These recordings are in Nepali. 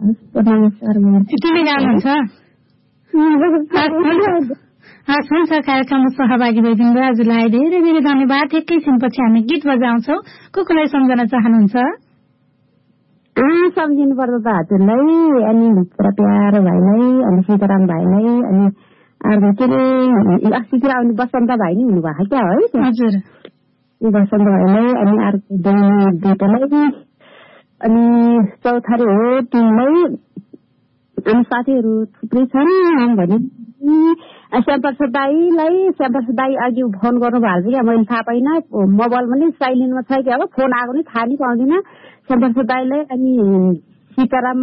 नमस्कार। तिमी गाउनुहुन्छ? हुन्छ, कार्यक्रममा सहभागी भइदिनु भयो हजुरलाई धेरै धेरै धन्यवाद। एकैछिनपछि हामी गीत बजाउँछौ। कसलाई सम्झन चाहनुहुन्छ? सम्झिनु पर्दा त हजुरलाई, अनि भित्र प्यारो भाइलाई, अनि सीताराम भाइलाई, अनि के अरे अस्तितिर आउने बसन्त भाइ नै हुनुभएको क्या है? हजुर, बसन्त भाइलाई, अनि अर्को दुईटालाई, अनि चौथारी हो तिनलाई, अनि साथीहरू थुप्रै छन् भने श्यामप्रसाद दाई अघि फोन गर्नु भएको छ क्या, मैले थाहा पाइनँ, मोबाइल पनि साइलेन्टमा छ क्या, अब फोन आएको नि थाहा नि पाउँदिनँ। श्यामप्रसाद दाईलाई, अनि सीताराम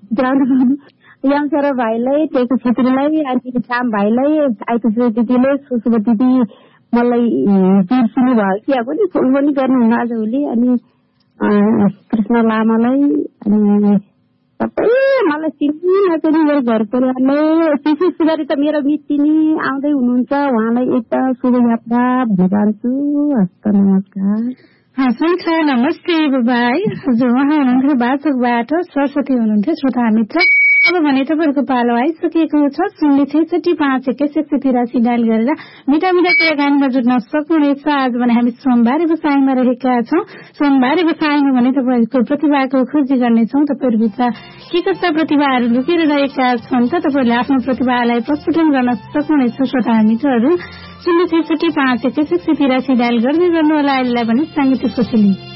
यमसर भाइलाई, टेकु छेत्रीलाई, अनि श्याम भाइलाई, आइतश्री दिदीले, सुषमा दिदी मलाई बिर्सिनु भयो कि अब नि फोन पनि गर्नुहुन्न आजभोलि, अनि कृष्ण लामालाई, अनि सबै मलाई चिन्ने नचिने मेरो घर परिवारले, विशेष गरी त मेरो मितिनी आउँदै हुनुहुन्छ, उहाँलाई एकदम शुभयात्रा भन्न चाहन्छु। हस्त नमस्कार। हुन्छ, नमस्ते बाई। हजुर, उहाँ हुनुहुन्थ्यो बाचोकबाट, सरस्वती हुनुहुन्थ्यो श्रोता मित्र। अब भने तपाईँहरूको पालो आइसकेको छ। 063518183 डायल गरेर मिठा मिठा कुराकानीमा जुट्न सक्नुहुनेछ। आज भने हामी सोमबारे बसाइमा रहेका छौँ। सोमबारे बसाइमा भने तपाईँहरूको प्रतिभाको खोजी गर्नेछौँ। तपाईँहरूभित्र के कस्ता प्रतिभाहरू लुकेर रहेका छन् त तपाईँहरूले आफ्नो प्रतिभालाई प्रस्फुटन गर्न सक्नुहुनेछ। श्रोता मित्रहरू 063518183 डायल गर्दै गर्नुहोला। यसलाई भने साङ्गीतिक कोसेली।